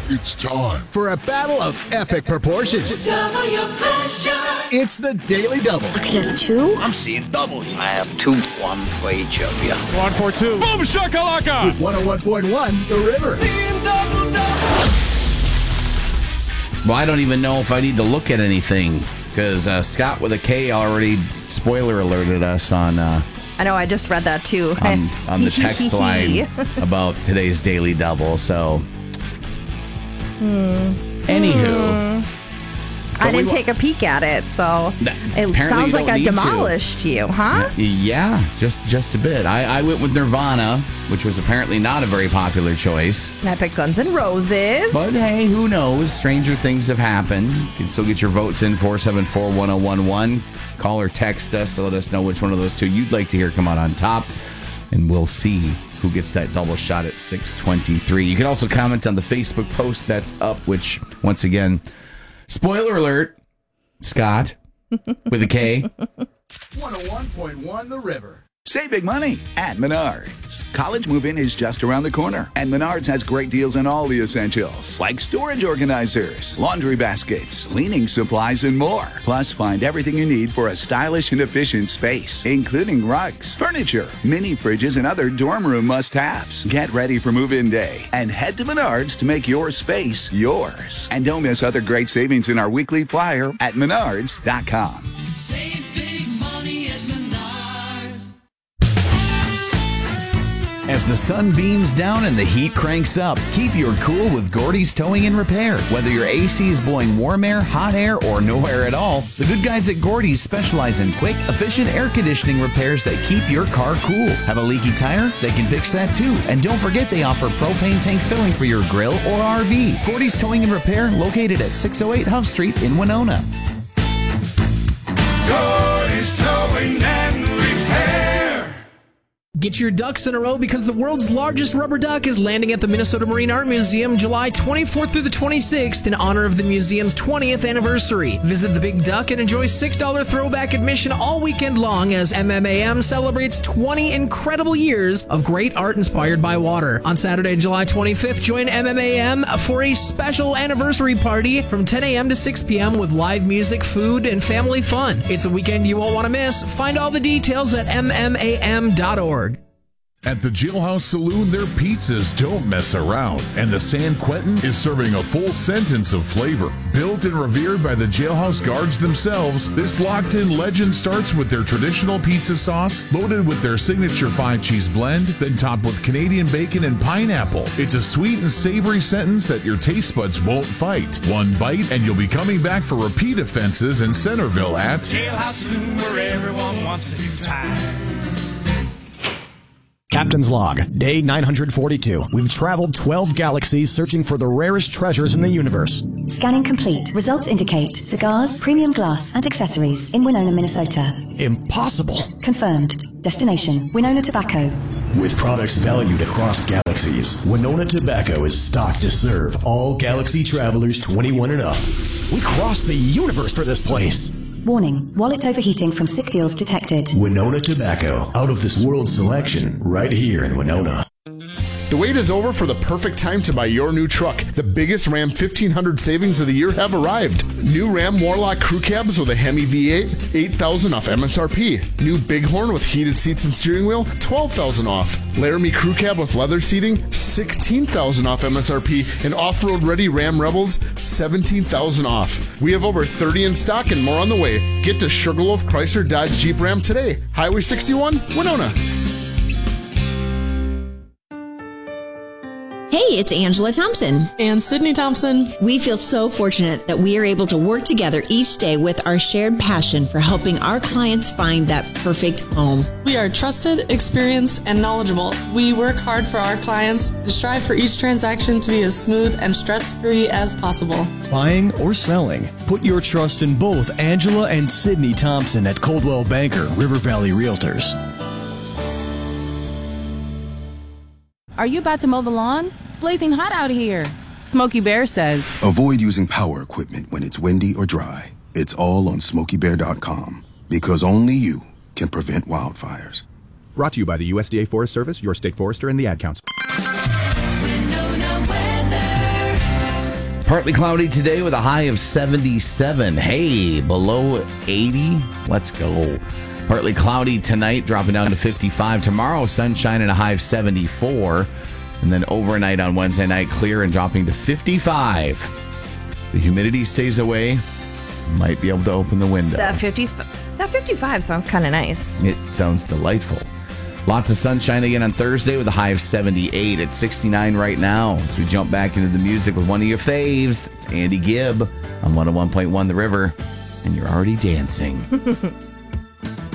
It's time for a battle of epic proportions. Double your pleasure. It's the Daily Double. I could have two. I'm seeing double here. I have two. One for each of you. 1 for 2. Boom shakalaka! With 101.1 The River. Seeing double, double. Well, I don't even know if I need to look at anything because Scott with a K already spoiler alerted us on I know, I just read that too. on the text line about today's Daily Double. So, anywho. I didn't take a peek at it, so it sounds like I demolished you, huh? Yeah, just a bit. I went with Nirvana, which was apparently not a very popular choice. And I picked Guns N' Roses. But hey, who knows? Stranger things have happened. You can still get your votes in 474-1011. Call or text us to let us know which one of those two you'd like to hear come out on top. And we'll see who gets that double shot at 623. You can also comment on the Facebook post that's up, which, once again, spoiler alert, Scott with a K. 101.1 The River. Save big money at Menards. College move-in is just around the corner, and Menards has great deals on all the essentials, like storage organizers, laundry baskets, cleaning supplies, and more. Plus, find everything you need for a stylish and efficient space, including rugs, furniture, mini fridges, and other dorm room must-haves. Get ready for move-in day and head to Menards to make your space yours. And don't miss other great savings in our weekly flyer at menards.com. Save big money at Menards. As the sun beams down and the heat cranks up, keep your cool with Gordy's Towing and Repair. Whether your AC is blowing warm air, hot air, or no air at all, the good guys at Gordy's specialize in quick, efficient air conditioning repairs that keep your car cool. Have a leaky tire? They can fix that too. And don't forget they offer propane tank filling for your grill or RV. Gordy's Towing and Repair, located at 608 Huff Street in Winona. Gordy's Towing and Repair. Get your ducks in a row because the world's largest rubber duck is landing at the Minnesota Marine Art Museum July 24th through the 26th in honor of the museum's 20th anniversary. Visit the Big Duck and enjoy $6 throwback admission all weekend long as MMAM celebrates 20 incredible years of great art inspired by water. On Saturday, July 25th, join MMAM for a special anniversary party from 10 a.m. to 6 p.m. with live music, food, and family fun. It's a weekend you won't want to miss. Find all the details at mmam.org. At the Jailhouse Saloon, their pizzas don't mess around, and the San Quentin is serving a full sentence of flavor. Built and revered by the jailhouse guards themselves, this locked-in legend starts with their traditional pizza sauce, loaded with their signature 5-cheese blend, then topped with Canadian bacon and pineapple. It's a sweet and savory sentence that your taste buds won't fight. One bite, and you'll be coming back for repeat offenses in Centerville at Jailhouse Saloon, where everyone wants to do time. Captain's Log, Day 942. We've traveled 12 galaxies searching for the rarest treasures in the universe. Scanning complete. Results indicate cigars, premium glass, and accessories in Winona, Minnesota. Impossible. Confirmed. Destination, Winona Tobacco. With products valued across galaxies, Winona Tobacco is stocked to serve all galaxy travelers 21 and up. We crossed the universe for this place. Warning, wallet overheating from sick deals detected. Winona Tobacco, out of this world selection, right here in Winona. The wait is over for the perfect time to buy your new truck. The biggest Ram 1500 savings of the year have arrived. New Ram Warlock crew cabs with a Hemi V8, $8,000 off MSRP. New Bighorn with heated seats and steering wheel, $12,000 off. Laramie crew cab with leather seating, $16,000 off MSRP. And off-road ready Ram Rebels, $17,000 off. We have over 30 in stock and more on the way. Get to Sugarloaf Chrysler Dodge Jeep Ram today. Highway 61, Winona. Hey, it's Angela Thompson. And Sydney Thompson. We feel so fortunate that we are able to work together each day with our shared passion for helping our clients find that perfect home. We are trusted, experienced, and knowledgeable. We work hard for our clients and strive for each transaction to be as smooth and stress-free as possible. Buying or selling, put your trust in both Angela and Sydney Thompson at Coldwell Banker, River Valley Realtors. Are you about to mow the lawn? It's blazing hot out here. Smokey Bear says, avoid using power equipment when it's windy or dry. It's all on SmokeyBear.com because only you can prevent wildfires. Brought to you by the USDA Forest Service, your state forester, and the Ad Council. Winona weather. Partly cloudy today with a high of 77. Hey, below 80. Let's go. Partly cloudy tonight, dropping down to 55. Tomorrow, sunshine and a high of 74. And then overnight on Wednesday night, clear and dropping to 55. The humidity stays away. Might be able to open the window. That 55 sounds kind of nice. It sounds delightful. Lots of sunshine again on Thursday with a high of 78. It's 69 right now. As we jump back into the music with one of your faves, it's Andy Gibb on 101.1 The River. And you're already dancing.